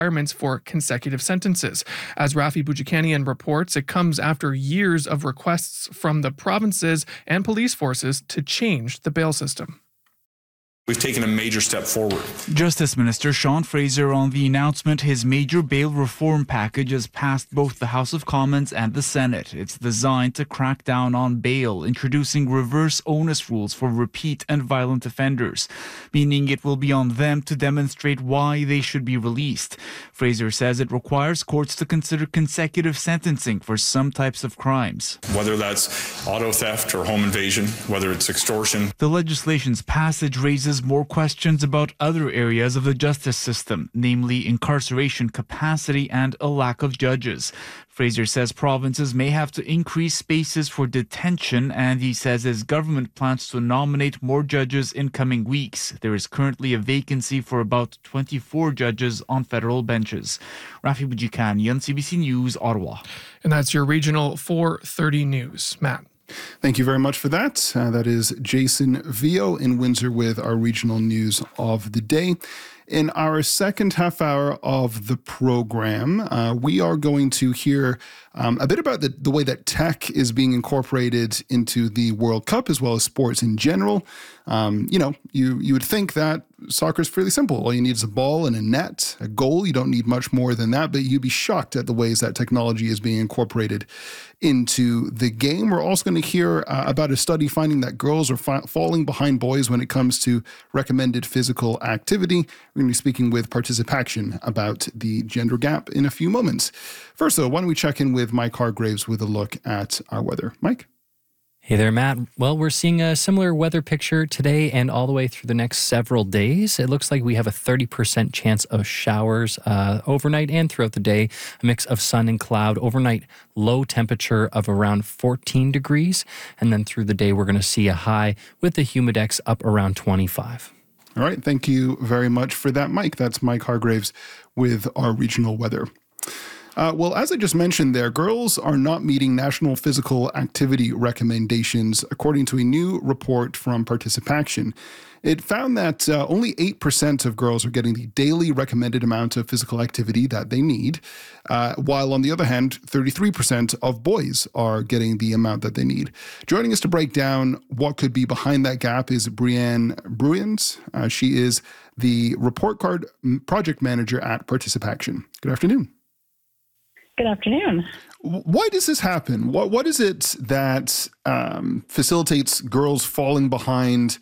requirements for consecutive sentences. As Rafi Boudjikanian reports, it comes after years of requests from the provinces and police forces to change the bail system. We've taken a major step forward. Justice Minister Sean Fraser on the announcement his major bail reform package has passed both the House of Commons and the Senate. It's designed to crack down on bail, introducing reverse onus rules for repeat and violent offenders, meaning it will be on them to demonstrate why they should be released. Fraser says it requires courts to consider consecutive sentencing for some types of crimes. Whether that's auto theft or home invasion, whether it's extortion. The legislation's passage raises more questions about other areas of the justice system, namely incarceration capacity and a lack of judges. Fraser says provinces may have to increase spaces for detention, and he says his government plans to nominate more judges in coming weeks. There is currently a vacancy for about 24 judges on federal benches. Rafi Boudjikanian, CBC News, Ottawa. And that's your regional 4:30 news. Matt. Thank you very much for that. That is Jason Vio in Windsor with our regional news of the day. In our second half hour of the program, we are going to hear a bit about the way that tech is being incorporated into the World Cup as well as sports in general. You would think that soccer is fairly simple. All you need is a ball and a net, a goal. You don't need much more than that, but you'd be shocked at the ways that technology is being incorporated into the game. We're also going to hear about a study finding that girls are falling behind boys when it comes to recommended physical activity. We're going to be speaking with Participaction about the gender gap in a few moments. First, though, why don't we check in with Mike Hargraves with a look at our weather. Mike? Hey there, Matt. Well, we're seeing a similar weather picture today and all the way through the next several days. It looks like we have a 30% chance of showers overnight and throughout the day, a mix of sun and cloud. Overnight, low temperature of around 14 degrees. And then through the day, we're going to see a high with the humidex up around 25. All right. Thank you very much for that, Mike. That's Mike Hargraves with our regional weather. Well, as I just mentioned there, girls are not meeting national physical activity recommendations, according to a new report from Participaction. It found that only 8% of girls are getting the daily recommended amount of physical activity that they need, while on the other hand, 33% of boys are getting the amount that they need. Joining us to break down what could be behind that gap is Brianne Bruyens. She is the report card project manager at Participaction. Good afternoon. Good afternoon. Why does this happen? What is it that facilitates girls falling behind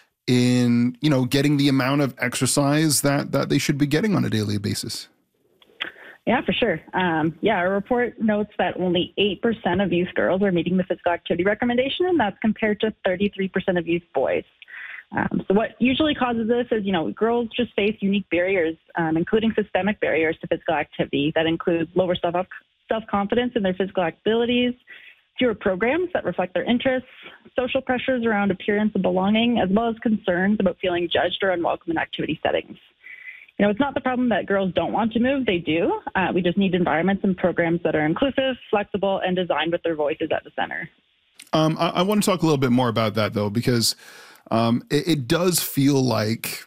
in, getting the amount of exercise that they should be getting on a daily basis? Yeah, for sure. Our report notes that only 8% of youth girls are meeting the physical activity recommendation, and that's compared to 33% of youth boys. So what usually causes this is, girls just face unique barriers, including systemic barriers to physical activity that include lower self-confidence in their physical abilities, fewer programs that reflect their interests, social pressures around appearance and belonging, as well as concerns about feeling judged or unwelcome in activity settings. It's not the problem that girls don't want to move. They do. We just need environments and programs that are inclusive, flexible, and designed with their voices at the center. I want to talk a little bit more about that, though, because it does feel like,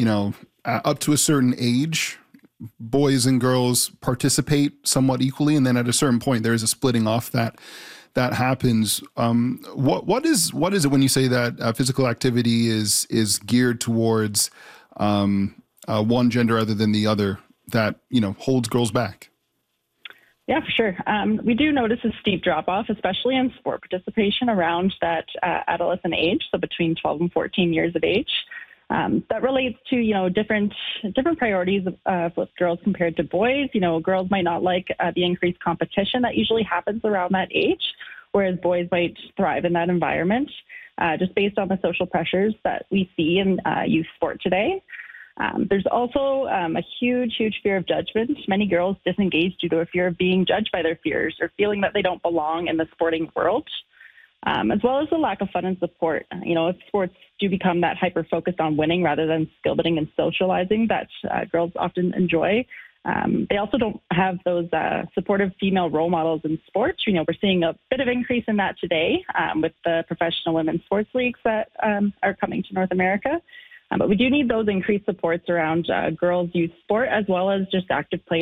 up to a certain age, boys and girls participate somewhat equally, and then at a certain point, there is a splitting off that happens. What is it when you say that physical activity is geared towards one gender other than the other that holds girls back? Yeah, for sure. We do notice a steep drop-off, especially in sport participation around that adolescent age, so between 12 and 14 years of age. That relates to, different priorities with girls compared to boys. Girls might not like the increased competition that usually happens around that age, whereas boys might thrive in that environment, just based on the social pressures that we see in youth sport today. There's also a huge fear of judgment. Many girls disengage due to a fear of being judged by their peers or feeling that they don't belong in the sporting world, as well as the lack of fun and support. If sports do become that hyper-focused on winning rather than skill building and socializing that girls often enjoy, they also don't have those supportive female role models in sports. We're seeing a bit of increase in that today with the professional women's sports leagues that are coming to North America. But we do need those increased supports around girls' youth sport as well as just active play